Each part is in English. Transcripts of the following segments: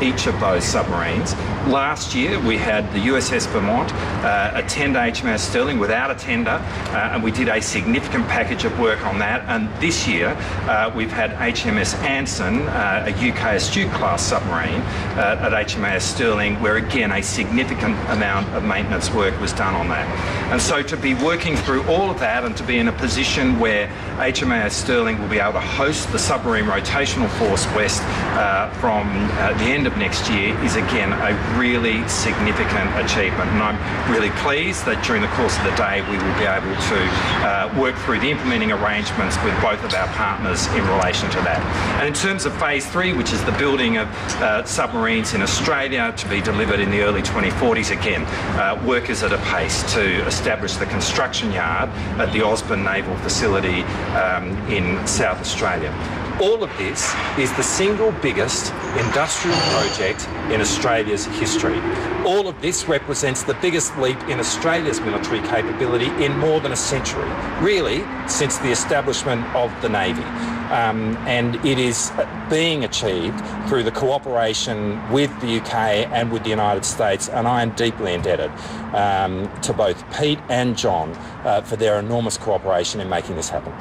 each of those submarines. Last year we had the USS Vermont, a tender HMAS Sterling without a tender, and we did a significant package of work on that. And this year we've had HMS Anson, a UK Astute-class submarine at HMAS Sterling, where again a significant amount of maintenance work was done on that. And so to be working through all of that and to be in a position where HMAS Sterling will be able to host the Submarine Rotational Force West from the end of next year is again a really significant achievement. And I'm really pleased that during the course of the day we will be able to work through the implementing arrangements with both of our partners in relation to that. And in terms of phase 3, which is the building of submarines in Australia to be delivered in the early 2040s, again, work is at a pace to establish the construction yard at the Osborne Naval Facility in South Australia. All of this is the single biggest industrial project in Australia's history. All of this represents the biggest leap in Australia's military capability in more than a century, really since the establishment of the Navy. And it is being achieved through the cooperation with the UK and with the United States, and I am deeply indebted to both Pete and John for their enormous cooperation in making this happen.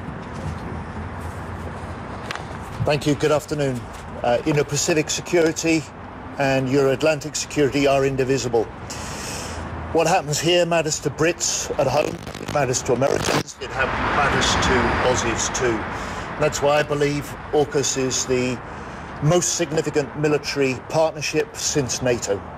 Thank you. Good afternoon. Indo-Pacific security and Euro-Atlantic security are indivisible. What happens here matters to Brits at home, it matters to Americans, it matters to Aussies too. That's why I believe AUKUS is the most significant military partnership since NATO.